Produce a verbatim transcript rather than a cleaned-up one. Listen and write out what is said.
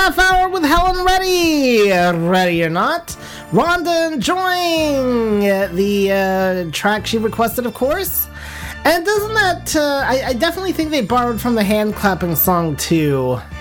half hour with Helen Reddy. Ready or not, Rhonda enjoying the uh, track she requested, of course. And doesn't that, uh, I, I definitely think they borrowed from the hand clapping song too.